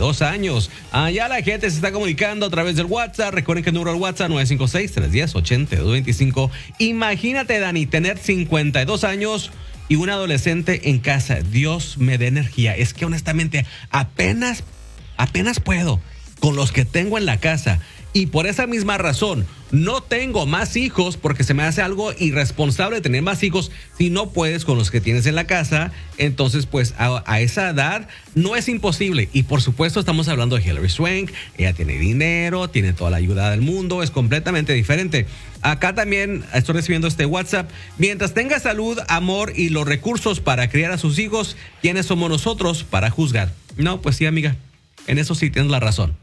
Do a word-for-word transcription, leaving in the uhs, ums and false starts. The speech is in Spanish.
dos años. Allá la gente se está comunicando a través del WhatsApp. Recuerden que el número del WhatsApp nueve cinco seis, tres uno cero, ocho dos dos cinco. Imagínate, Dani, tener cincuenta y dos años y un adolescente en casa. Dios me dé energía. Es que honestamente apenas, apenas puedo con los que tengo en la casa. Y por esa misma razón, no tengo más hijos porque se me hace algo irresponsable tener más hijos si no puedes con los que tienes en la casa. Entonces, pues a, a esa edad no es imposible. Y por supuesto estamos hablando de Hilary Swank. Ella tiene dinero, tiene toda la ayuda del mundo, es completamente diferente. Acá también estoy recibiendo este WhatsApp. Mientras tenga salud, amor y los recursos para criar a sus hijos, ¿quiénes somos nosotros para juzgar? No, pues sí, amiga, en eso sí tienes la razón.